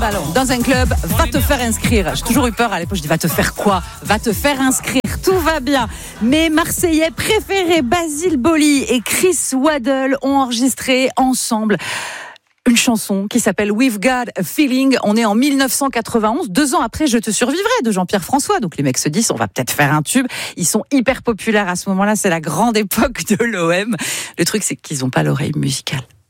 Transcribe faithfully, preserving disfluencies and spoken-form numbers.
Ballon dans un club, va te faire inscrire. J'ai toujours eu peur à l'époque, je dis va te faire quoi ? Va te faire inscrire, tout va bien. Mes Marseillais préférés, Basile Boli et Chris Waddle, ont enregistré ensemble une chanson qui s'appelle We've Got a Feeling. On est en dix-neuf cent quatre-vingt-onze, deux ans après Je te survivrai de Jean-Pierre François. Donc les mecs se disent on va peut-être faire un tube. Ils sont hyper populaires à ce moment-là, c'est la grande époque de l'O M. Le truc c'est qu'ils n'ont pas l'oreille musicale.